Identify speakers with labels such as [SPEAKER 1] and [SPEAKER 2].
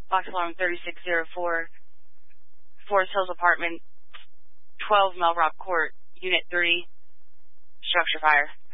[SPEAKER 1] Box alarm 3604, Forest Hills Apartment, 12 Melrock Court, Unit 3, structure fire.